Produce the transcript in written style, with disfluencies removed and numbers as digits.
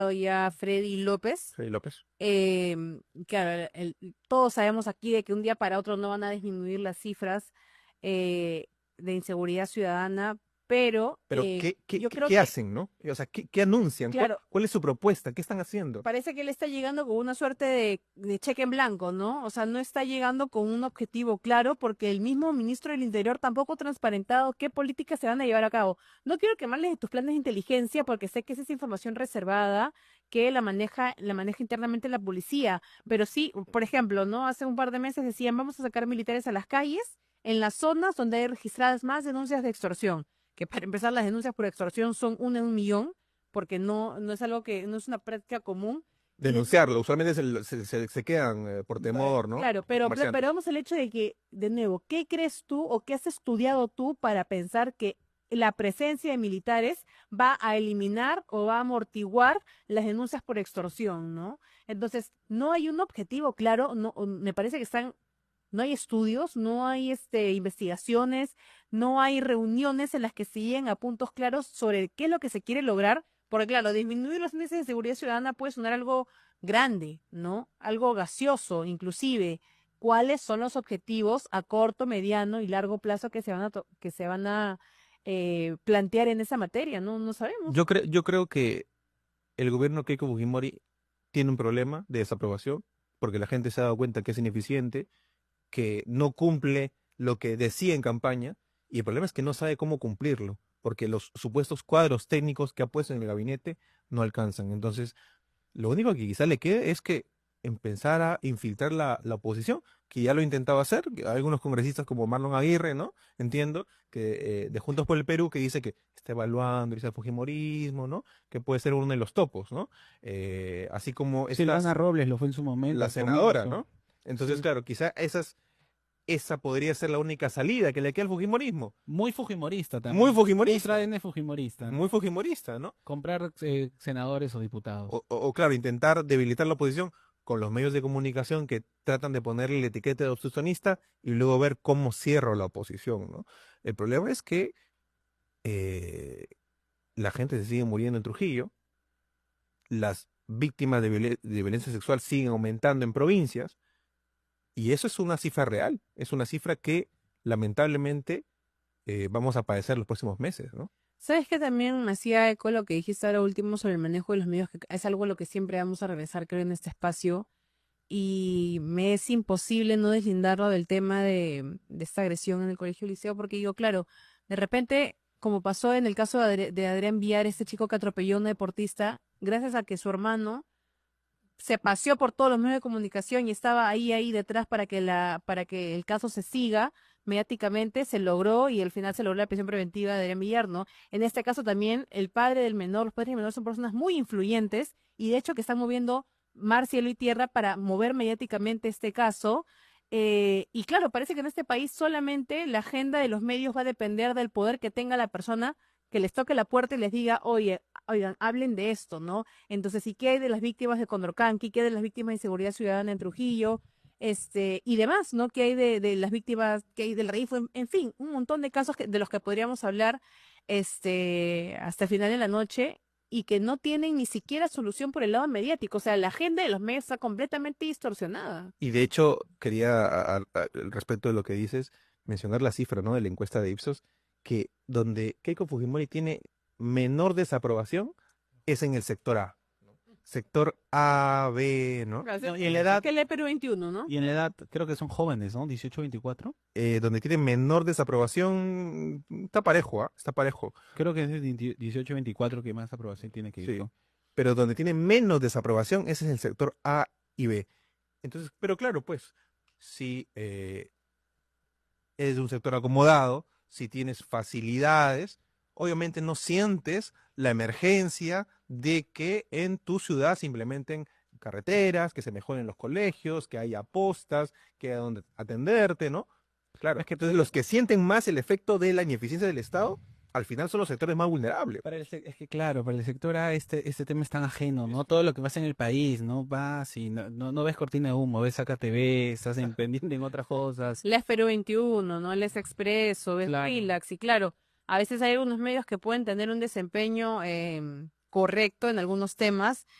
ya Freddy López. Freddy López. Claro, todos sabemos aquí de que un día para otro no van a disminuir las cifras de inseguridad ciudadana, pero Pero yo creo ¿qué que, hacen, no? O sea, ¿qué anuncian? claro, ¿Cuál es su propuesta? ¿Qué están haciendo? parece que él está llegando con una suerte de cheque en blanco, ¿no? O sea, no está llegando con un objetivo claro porque el mismo ministro del Interior tampoco ha transparentado qué políticas se van a llevar a cabo. No quiero quemarles de tus planes de inteligencia porque sé que esa es información reservada que la maneja internamente la policía, pero sí, por ejemplo, ¿no? Hace un par de meses decían, vamos a sacar militares a las calles en las zonas donde hay registradas más denuncias de extorsión, que para empezar las denuncias por extorsión son una en un millón porque no es algo que, no es una práctica común. Y Denunciarlo. Usualmente se quedan por temor, ¿no? claro, Los pero comerciantes. vamos al hecho de que, de nuevo, ¿qué crees tú o qué has estudiado tú para pensar que la presencia de militares va a eliminar o va a amortiguar las denuncias por extorsión, ¿no? Entonces, no hay un objetivo claro, no, me parece que no hay estudios, no hay investigaciones, no hay reuniones en las que se lleguen a puntos claros sobre qué es lo que se quiere lograr, porque claro, disminuir los índices de seguridad ciudadana puede sonar algo grande, ¿no? Algo gaseoso, inclusive. ¿Cuáles son los objetivos a corto, mediano y largo plazo que se van a plantear en esa materia? No sabemos. Yo creo que el gobierno Keiko Fujimori tiene un problema de desaprobación, porque la gente se ha dado cuenta que es ineficiente, que no cumple lo que decía en campaña, y el problema es que no sabe cómo cumplirlo, porque los supuestos cuadros técnicos que ha puesto en el gabinete no alcanzan. Entonces, lo único que quizá le quede es que empezar a infiltrar la oposición, que ya lo intentaba hacer, que hay algunos congresistas como Marlon Aguirre, ¿no? Entiendo, que de Juntos por el Perú, que dice que está evaluando el fujimorismo, ¿no? Que puede ser uno de los topos, ¿no? Así como Silvana Robles lo fue en su momento la al senadora, comienzo. ¿no? Entonces, Sí. claro, quizá esa podría ser la única salida que le queda al fujimorismo. Muy fujimorista Muy también. Ultra fujimorista, N fujimorista, ¿no? muy fujimorista, ¿no? Comprar senadores o diputados. Claro, intentar debilitar la oposición con los medios de comunicación que tratan de ponerle la etiqueta de obstruccionista y luego ver cómo cierra la oposición, ¿no? El problema es que eh, la gente se sigue muriendo en Trujillo, las víctimas de violencia sexual siguen aumentando en provincias, y eso es una cifra real, es una cifra que lamentablemente vamos a padecer los próximos meses, ¿no? ¿Sabes que también me hacía eco lo que dijiste ahora último sobre el manejo de los medios, que es algo a lo que siempre vamos a regresar, creo, en este espacio? Y me es imposible no deslindarlo del tema de esta agresión en el colegio liceo, porque digo, claro, de repente, como pasó en el caso de Adrián Villar, este chico que atropelló a un deportista, gracias a que su hermano se paseó por todos los medios de comunicación y estaba ahí detrás para que el caso se siga mediáticamente, se logró y al final se logró la prisión preventiva de Adrián Villar, ¿no? En este caso también el padre del menor, los padres del menor son personas muy influyentes y de hecho que están moviendo mar, cielo y tierra para mover mediáticamente este caso. Y claro, parece que en este país solamente la agenda de los medios va a depender del poder que tenga la persona que les toque la puerta y les diga, oye, oigan, hablen de esto, ¿no? Entonces, ¿y qué hay de las víctimas de Condorcanqui? ¿Qué hay de las víctimas de inseguridad ciudadana en Trujillo? Y demás, ¿no? ¿Qué hay de las víctimas, qué hay del RIF? En fin, un montón de casos de los que podríamos hablar, hasta el final de la noche y que no tienen ni siquiera solución por el lado mediático. O sea, la agenda de los medios está completamente distorsionada. Y de hecho, quería, al respecto de lo que dices, mencionar la cifra, ¿no? De la encuesta de Ipsos, que donde Keiko Fujimori tiene menor desaprobación es en el sector A. Sector A, B, ¿no? No, y en la edad, Que el Perú 21, ¿no? y en la edad, creo que son jóvenes, ¿no? 18, 24. Donde tiene menor desaprobación, está parejo, ¿ah? Está parejo. Creo que es de 18, 24 que más aprobación tiene que ir, Sí. ¿no? Pero donde tiene menos desaprobación, ese es el sector A y B. Entonces, pero claro, pues, si es de un sector acomodado, si tienes facilidades, obviamente no sientes la emergencia de que en tu ciudad se implementen carreteras, que se mejoren los colegios, que haya postas, que haya donde atenderte, ¿no? Claro, Es que entonces los que sienten más el efecto de la ineficiencia del Estado, al final son los sectores más vulnerables. es que claro, para el sector A este tema es tan ajeno, ¿no? Todo lo que pasa en el país, ¿no? Vas y no ves cortina de humo, ves Saca TV, estás pendiente en otras cosas. Les Perú 21, ¿no? Les Expreso, ves Claro. Willax, y claro, a veces hay algunos medios que pueden tener un desempeño correcto en algunos temas,